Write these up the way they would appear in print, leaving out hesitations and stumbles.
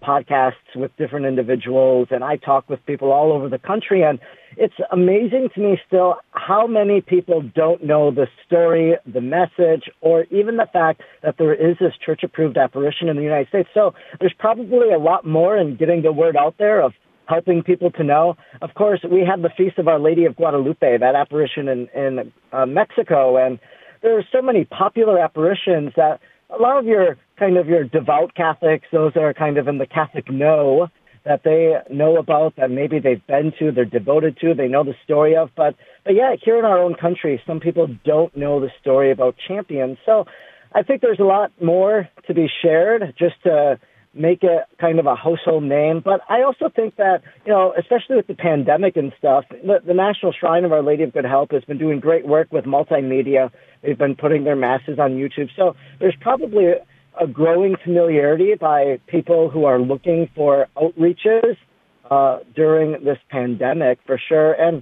podcasts with different individuals, and I talk with people all over the country, and it's amazing to me still how many people don't know the story, the message, or even the fact that there is this church-approved apparition in the United States. So there's probably a lot more in getting the word out there of helping people to know. Of course, we have the Feast of Our Lady of Guadalupe, that apparition in Mexico, and there are so many popular apparitions that a lot of your devout Catholics, those that are kind of in the Catholic know, that they know about, that maybe they've been to, they're devoted to, they know the story of. But yeah, here in our own country, some people don't know the story about Champion. So I think there's a lot more to be shared just to make it kind of a household name. But I also think that, especially with the pandemic and stuff, the National Shrine of Our Lady of Good Help has been doing great work with multimedia. They've been putting their masses on YouTube. So there's probably a growing familiarity by people who are looking for outreaches during this pandemic, for sure. And,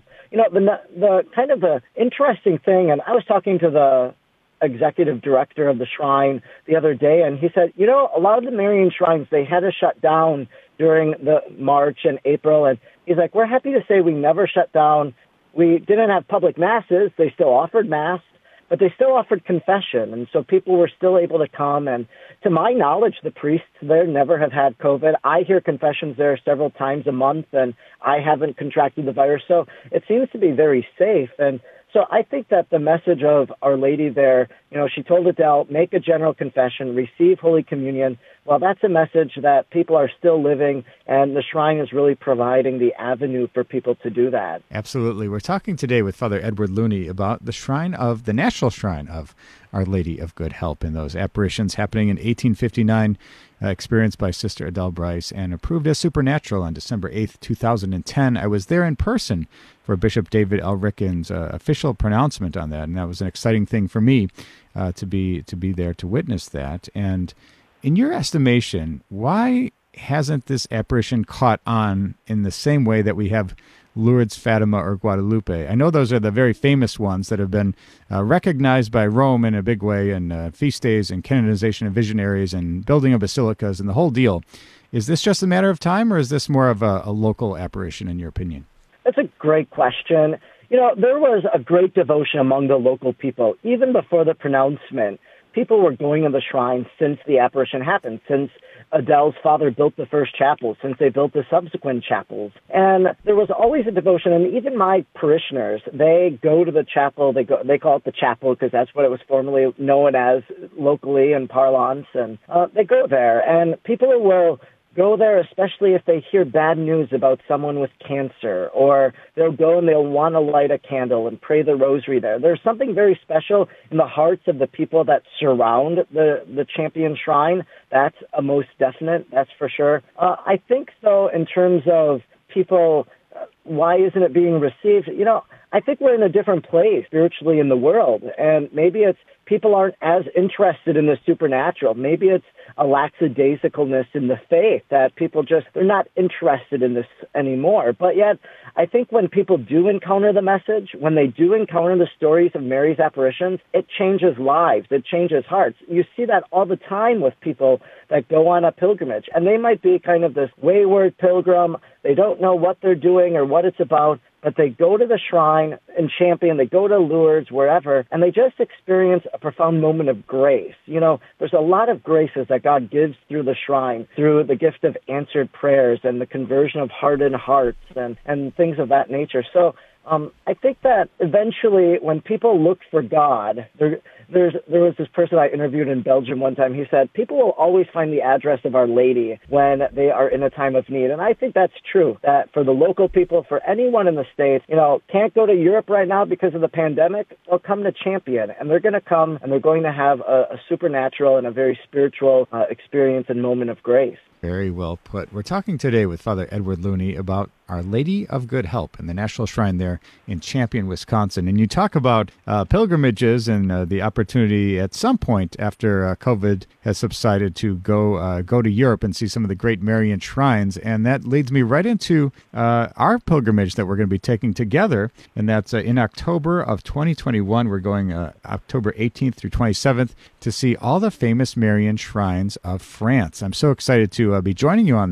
the interesting thing, and I was talking to the executive director of the shrine the other day, and he said, a lot of the Marian shrines, they had to shut down during the March and April. And he's like, we're happy to say we never shut down. We didn't have public masses. They still offered mass, but they still offered confession. And so people were still able to come. And to my knowledge, the priests there never have had COVID. I hear confessions there several times a month, and I haven't contracted the virus. So it seems to be very safe. And so I think that the message of Our Lady there, she told Adele, make a general confession, receive Holy Communion. Well, that's a message that people are still living, and the shrine is really providing the avenue for people to do that. Absolutely. We're talking today with Father Edward Looney about the National Shrine of Our Lady of Good Help, and those apparitions happening in 1859, experienced by Sister Adele Bryce and approved as supernatural on December 8th, 2010. I was there in person for Bishop David L. Ricken's official pronouncement on that, and that was an exciting thing for me to be there to witness that. And in your estimation, why hasn't this apparition caught on in the same way that we have Lourdes, Fatima, or Guadalupe? I know those are the very famous ones that have been recognized by Rome in a big way, and feast days and canonization of visionaries and building of basilicas and the whole deal. Is this just a matter of time, or is this more of a local apparition, in your opinion? That's a great question. There was a great devotion among the local people. Even before the pronouncement, people were going to the shrine since the apparition happened, since Adele's father built the first chapel, since they built the subsequent chapels. And there was always a devotion, and even my parishioners, they go to the chapel, they call it the chapel because that's what it was formerly known as locally in parlance, and they go there, and people will go there, especially if they hear bad news about someone with cancer, or they'll go and they'll want to light a candle and pray the rosary there. There's something very special in the hearts of the people that surround the Champion Shrine. That's a most definite, that's for sure. I think, though, in terms of people, why isn't it being received? I think we're in a different place spiritually in the world, and maybe it's people aren't as interested in the supernatural. Maybe it's a lackadaisicalness in the faith that people they're not interested in this anymore. But yet, I think when people do encounter the message, when they do encounter the stories of Mary's apparitions, it changes lives, it changes hearts. You see that all the time with people that go on a pilgrimage, and they might be kind of this wayward pilgrim. They don't know what they're doing or what it's about, but they go to the shrine in Champion, they go to Lourdes, wherever, and they just experience a profound moment of grace. There's a lot of graces that God gives through the shrine, through the gift of answered prayers and the conversion of hardened hearts and things of that nature. So I think that eventually when people look for God, there was this person I interviewed in Belgium one time. He said, people will always find the address of Our Lady when they are in a time of need. And I think that's true, that for the local people, for anyone in the States, can't go to Europe right now because of the pandemic, they'll come to Champion. And they're going to come and they're going to have a supernatural and a very spiritual experience and moment of grace. Very well put. We're talking today with Father Edward Looney about Our Lady of Good Help and the National Shrine there in Champion, Wisconsin. And you talk about pilgrimages and the opportunity at some point after COVID has subsided to go to Europe and see some of the great Marian shrines. And that leads me right into our pilgrimage that we're going to be taking together. And that's in October of 2021. We're going October 18th through 27th to see all the famous Marian shrines of France. I'm so excited to be joining you on